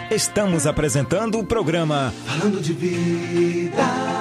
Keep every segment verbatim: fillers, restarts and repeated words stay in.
Estamos apresentando o programa Falando de Vida.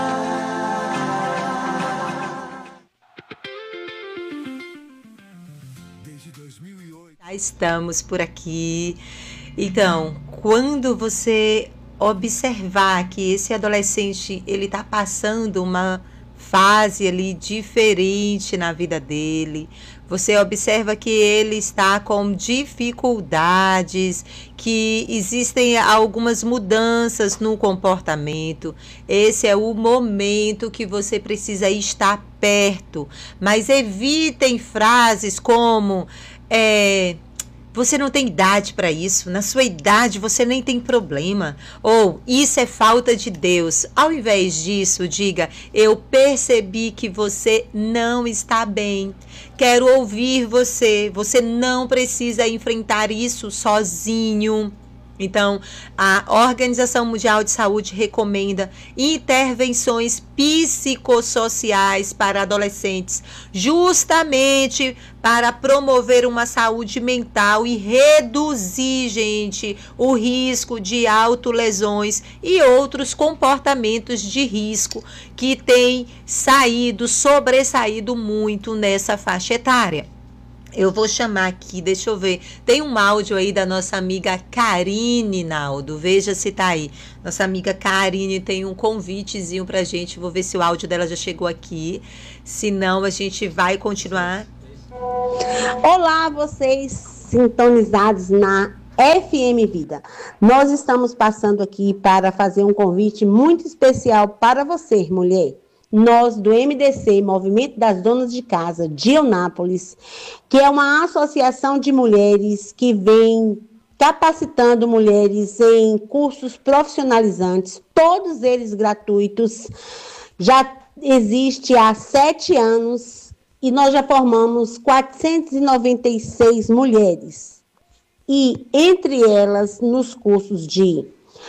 Já estamos por aqui. Então, quando você observar que esse adolescente ele está passando uma fase ali diferente na vida dele, você observa que ele está com dificuldades, que existem algumas mudanças no comportamento. Esse é o momento que você precisa estar perto. Mas evitem frases como é, você não tem idade para isso, na sua idade você nem tem problema, ou isso é falta de Deus. Ao invés disso, diga: eu percebi que você não está bem, quero ouvir você, você não precisa enfrentar isso sozinho. Então, a Organização Mundial de Saúde recomenda intervenções psicossociais para adolescentes, justamente para promover uma saúde mental e reduzir, gente, o risco de autolesões e outros comportamentos de risco que têm saído, sobressaído muito nessa faixa etária. Eu vou chamar aqui, deixa eu ver, tem um áudio aí da nossa amiga Karine, Naldo, veja se tá aí. Nossa amiga Karine tem um convitezinho pra gente, vou ver se o áudio dela já chegou aqui, se não a gente vai continuar. Olá, vocês sintonizados na F M Vida. Nós estamos passando aqui para fazer um convite muito especial para você, mulher. Nós do M D C, Movimento das Donas de Casa de Eunápolis, que é uma associação de mulheres que vem capacitando mulheres em cursos profissionalizantes, todos eles gratuitos, já existe há sete anos e nós já formamos quatrocentas e noventa e seis mulheres. E entre elas, nos cursos de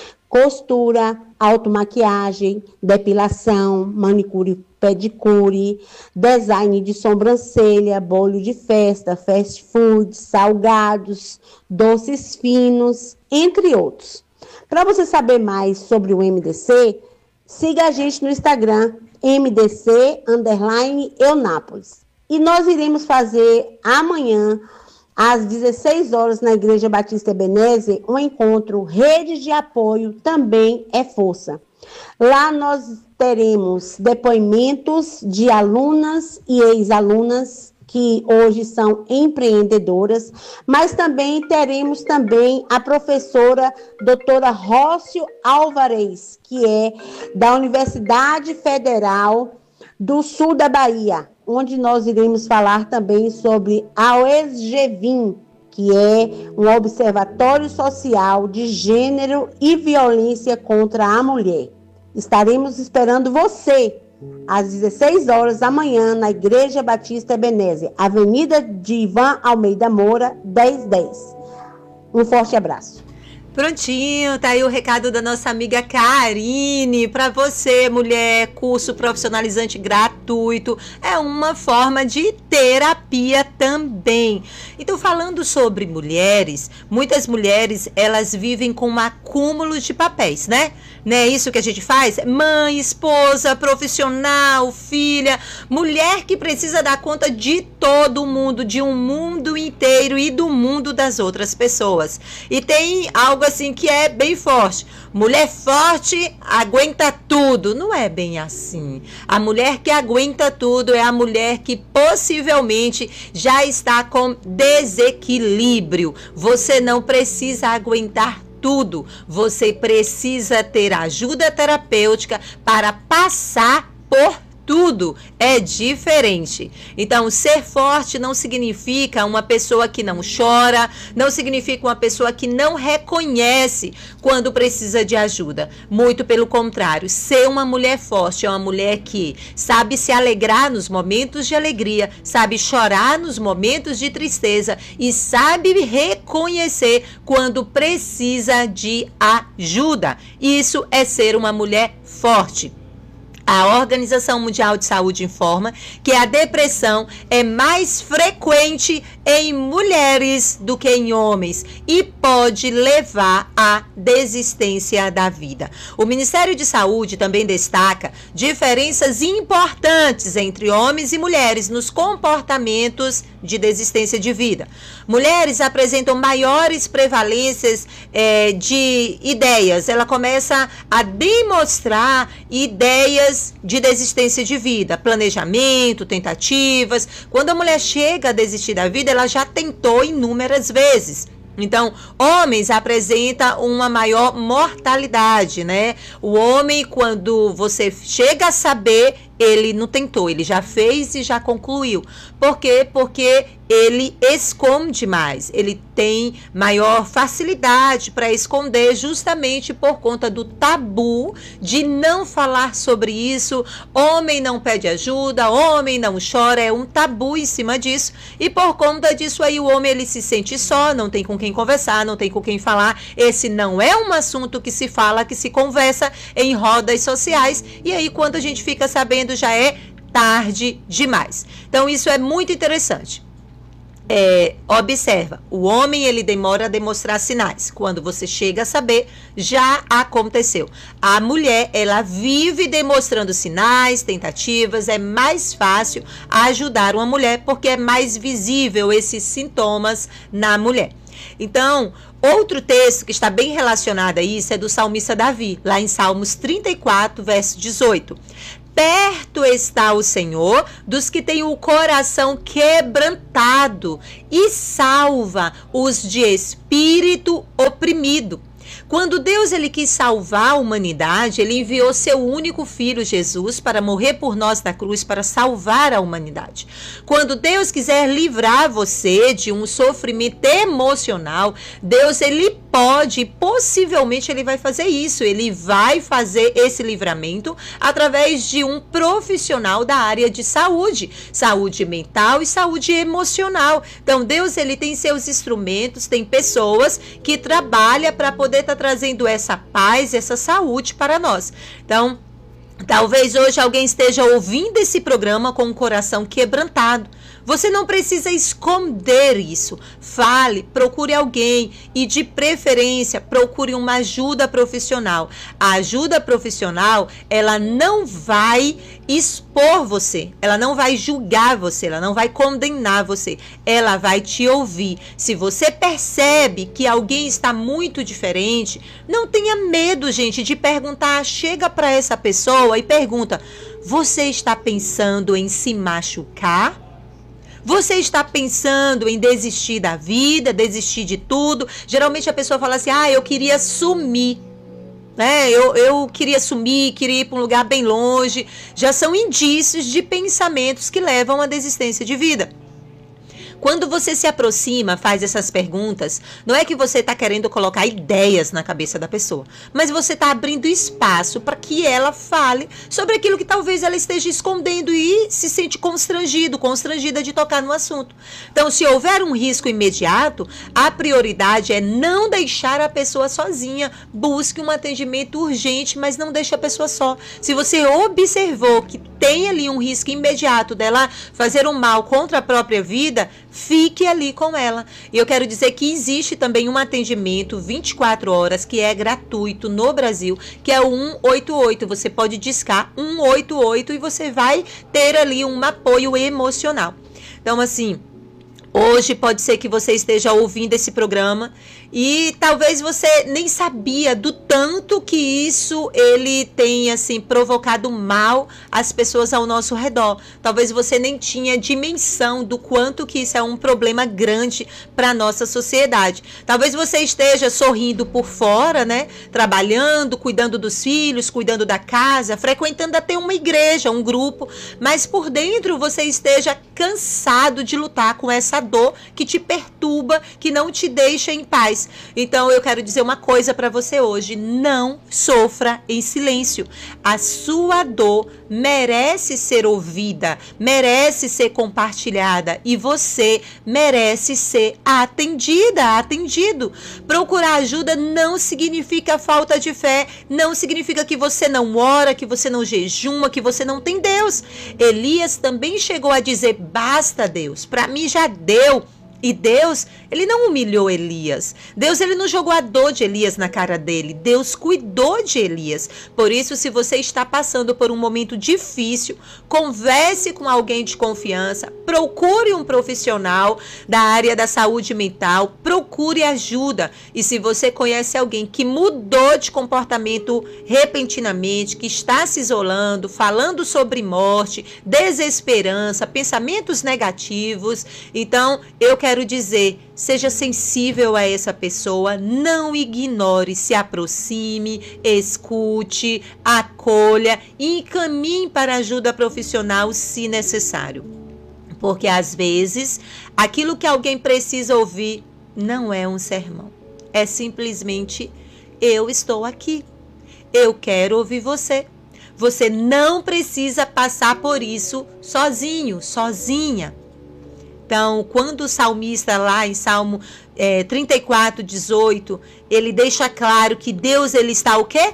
costura, automaquiagem, depilação, manicure, pedicure, design de sobrancelha, bolo de festa, fast food, salgados, doces finos, entre outros. Para você saber mais sobre o M D C, siga a gente no Instagram, M D C underline Eunápolis. E nós iremos fazer amanhã, às dezesseis horas, na Igreja Batista Ebenezer, um encontro Rede de Apoio Também é Força. Lá nós teremos depoimentos de alunas e ex-alunas que hoje são empreendedoras, mas também teremos também a professora doutora Rócio Alvarez, que é da Universidade Federal do Sul da Bahia, onde nós iremos falar também sobre a OESGVIM, que é um observatório social de gênero e violência contra a mulher. Estaremos esperando você às dezesseis horas amanhã na Igreja Batista Ebenezer, Avenida de Ivan Almeida Moura, dez dez. Um forte abraço. Prontinho, tá aí o recado da nossa amiga Karine. Para você, mulher, curso profissionalizante gratuito, é uma forma de terapia também. Então, falando sobre mulheres, muitas mulheres, elas vivem com um acúmulo de papéis, né? Não é isso que a gente faz? Mãe, esposa, profissional, filha, mulher que precisa dar conta de todo mundo, de um mundo inteiro e do mundo das outras pessoas. E tem algo assim que é bem forte. Mulher forte aguenta tudo. Não é bem assim. A mulher que aguenta tudo é a mulher que possivelmente já está com desequilíbrio. Você não precisa aguentar tudo. Você precisa ter ajuda terapêutica para passar por tudo. É diferente. Então, ser forte não significa uma pessoa que não chora, não significa uma pessoa que não reconhece quando precisa de ajuda. Muito pelo contrário, ser uma mulher forte é uma mulher que sabe se alegrar nos momentos de alegria, sabe chorar nos momentos de tristeza e sabe reconhecer quando precisa de ajuda. Isso é ser uma mulher forte. A Organização Mundial de Saúde informa que a depressão é mais frequente em mulheres do que em homens e pode levar à desistência da vida. O Ministério de Saúde também destaca diferenças importantes entre homens e mulheres nos comportamentos de desistência de vida. Mulheres apresentam maiores prevalências é, de ideias. Ela começa a demonstrar ideias de desistência de vida, planejamento, tentativas. Quando a mulher chega a desistir da vida, ela já tentou inúmeras vezes. Então, homens apresentam uma maior mortalidade, né? O homem, quando você chega a saber, ele não tentou, ele já fez e já concluiu. Por quê? Porque ele esconde mais, ele tem maior facilidade para esconder justamente por conta do tabu de não falar sobre isso. Homem não pede ajuda, homem não chora, é um tabu em cima disso. E por conta disso aí o homem ele se sente só, não tem com quem conversar, não tem com quem falar. Esse não é um assunto que se fala, que se conversa em rodas sociais. E aí quando a gente fica sabendo já é tarde demais. Então isso é muito interessante. É, observa, o homem ele demora a demonstrar sinais. Quando você chega a saber, já aconteceu. A mulher, ela vive demonstrando sinais, tentativas. É mais fácil ajudar uma mulher porque é mais visível esses sintomas na mulher. Então, outro texto que está bem relacionado a isso é do salmista Davi, lá em Salmos trinta e quatro, verso dezoito. Perto está o Senhor dos que têm o coração quebrantado e salva os de espírito oprimido. Quando Deus ele quis salvar a humanidade, ele enviou seu único filho, Jesus, para morrer por nós na cruz, para salvar a humanidade. Quando Deus quiser livrar você de um sofrimento emocional, Deus ele pode, possivelmente ele vai fazer isso. Ele vai fazer esse livramento através de um profissional da área de saúde, saúde mental e saúde emocional. Então Deus ele tem seus instrumentos, tem pessoas que trabalham para poder estar trazendo essa paz, essa saúde para nós. Então, talvez hoje alguém esteja ouvindo esse programa com o coração quebrantado. Você não precisa esconder isso. Fale, procure alguém e, de preferência, procure uma ajuda profissional. A ajuda profissional, ela não vai expor você, ela não vai julgar você, ela não vai condenar você, ela vai te ouvir. Se você percebe que alguém está muito diferente, não tenha medo, gente, de perguntar. Chega para essa pessoa e pergunta: você está pensando em se machucar? Você está pensando em desistir da vida, desistir de tudo? Geralmente a pessoa fala assim: ah, eu queria sumir. Né? Eu, eu queria sumir, queria ir para um lugar bem longe. Já são indícios de pensamentos que levam à desistência de vida. Quando você se aproxima, faz essas perguntas, não é que você está querendo colocar ideias na cabeça da pessoa, mas você está abrindo espaço para que ela fale sobre aquilo que talvez ela esteja escondendo e se sente constrangido, constrangida de tocar no assunto. Então, se houver um risco imediato, a prioridade é não deixar a pessoa sozinha. Busque um atendimento urgente, mas não deixe a pessoa só. Se você observou que tem ali um risco imediato dela fazer um mal contra a própria vida, fique ali com ela. E eu quero dizer que existe também um atendimento vinte e quatro horas que é gratuito no Brasil, que é o um oito oito. Você pode discar um oito oito e você vai ter ali um apoio emocional. Então, assim, hoje pode ser que você esteja ouvindo esse programa e talvez você nem sabia do tanto que isso ele tem assim provocado mal às pessoas ao nosso redor. Talvez você nem tinha dimensão do quanto que isso é um problema grande para a nossa sociedade. Talvez você esteja sorrindo por fora, né? Trabalhando, cuidando dos filhos, cuidando da casa, frequentando até uma igreja, um grupo, mas por dentro você esteja cansado de lutar com essa dor que te perturba, que não te deixa em paz. Então eu quero dizer uma coisa para você hoje: não sofra em silêncio. A sua dor merece ser ouvida, merece ser compartilhada e você merece ser atendida, atendido. Procurar ajuda não significa falta de fé, não significa que você não ora, que você não jejuma, que você não tem Deus. Elias também chegou a dizer: basta, Deus, para mim já deu. E Deus, ele não humilhou Elias. Deus, ele não jogou a dor de Elias na cara dele. Deus cuidou de Elias. Por isso, se você está passando por um momento difícil, converse com alguém de confiança, procure um profissional da área da saúde mental, procure ajuda. E se você conhece alguém que mudou de comportamento repentinamente, que está se isolando, falando sobre morte, desesperança, pensamentos negativos, então eu quero Quero dizer, seja sensível a essa pessoa, não ignore, se aproxime, escute, acolha e encaminhe para ajuda profissional se necessário. Porque às vezes, aquilo que alguém precisa ouvir não é um sermão. É simplesmente: eu estou aqui, eu quero ouvir você. Você não precisa passar por isso sozinho, sozinha. Então, quando o salmista lá em Salmo é, trinta e quatro, dezoito, ele deixa claro que Deus, ele está o quê?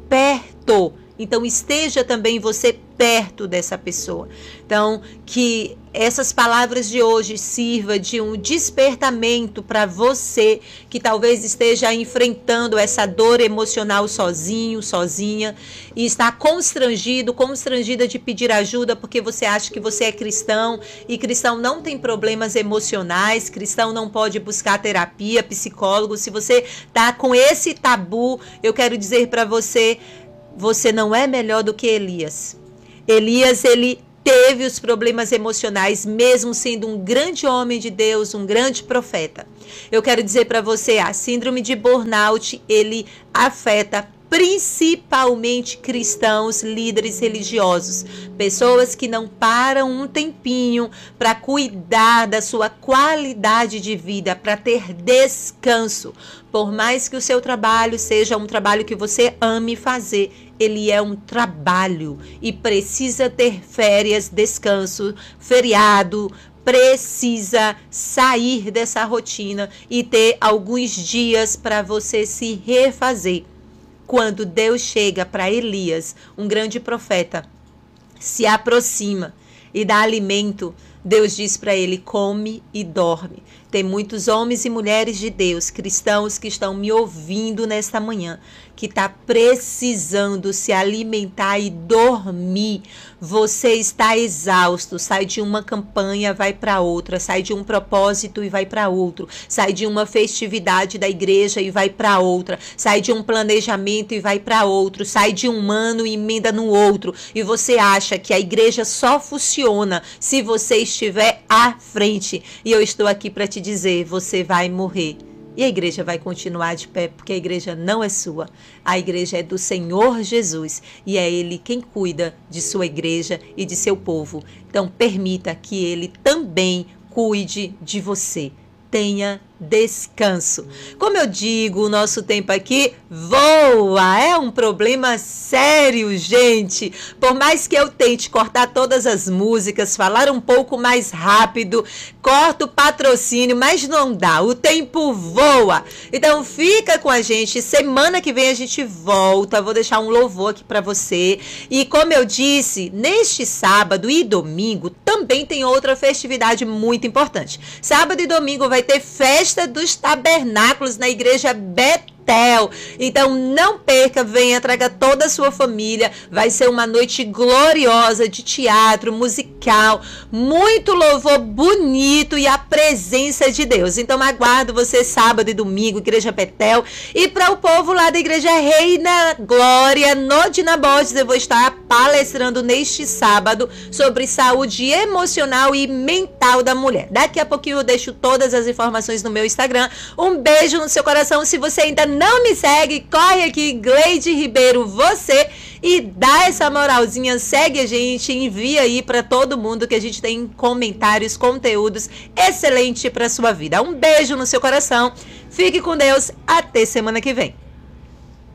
Perto. Então, esteja também você perto dessa pessoa. Então, que essas palavras de hoje sirva de um despertamento para você que talvez esteja enfrentando essa dor emocional sozinho, sozinha, e está constrangido, constrangida de pedir ajuda porque você acha que você é cristão e cristão não tem problemas emocionais, cristão não pode buscar terapia, psicólogo. Se você está com esse tabu, eu quero dizer para você, você não é melhor do que Elias. Elias, ele teve os problemas emocionais, mesmo sendo um grande homem de Deus, um grande profeta. Eu quero dizer para você, a síndrome de burnout, ele afeta principalmente cristãos, líderes religiosos, pessoas que não param um tempinho para cuidar da sua qualidade de vida, para ter descanso. Por mais que o seu trabalho seja um trabalho que você ame fazer, ele é um trabalho e precisa ter férias, descanso, feriado, precisa sair dessa rotina e ter alguns dias para você se refazer. Quando Deus chega para Elias, um grande profeta, se aproxima e dá alimento, Deus diz para ele: come e dorme. Tem muitos homens e mulheres de Deus, cristãos, que estão me ouvindo nesta manhã, que está precisando se alimentar e dormir. Você está exausto, sai de uma campanha, vai para outra, sai de um propósito e vai para outro, sai de uma festividade da igreja e vai para outra, sai de um planejamento e vai para outro, sai de um ano e emenda no outro, e você acha que a igreja só funciona se você estiver à frente. E eu estou aqui para te dizer, você vai morrer. E a igreja vai continuar de pé, porque a igreja não é sua. A igreja é do Senhor Jesus. E é Ele quem cuida de sua igreja e de seu povo. Então, permita que Ele também cuide de você. Tenha descanso. Como eu digo, o nosso tempo aqui voa. É um problema sério, gente. Por mais que eu tente cortar todas as músicas, falar um pouco mais rápido, corto o patrocínio, mas não dá. O tempo voa. Então fica com a gente. Semana que vem a gente volta. Vou deixar um louvor aqui para você. E como eu disse, neste sábado e domingo também tem outra festividade muito importante. Sábado e domingo vai ter festa dos tabernáculos na igreja Betel. Então não perca, venha, traga toda a sua família. Vai ser uma noite gloriosa de teatro, musical, muito louvor bonito e a presença de Deus. Então aguardo você sábado e domingo, igreja Betel. E para o povo lá da igreja Reina Glória, no Dinaborges, eu vou estar palestrando neste sábado sobre saúde emocional e mental da mulher. Daqui a pouquinho eu deixo todas as informações no meu Instagram. Um beijo no seu coração. Se você ainda não não me segue, corre aqui, Gleide Ribeiro, você, e dá essa moralzinha, segue a gente, envia aí para todo mundo que a gente tem comentários, conteúdos excelentes para sua vida. Um beijo no seu coração, fique com Deus, até semana que vem.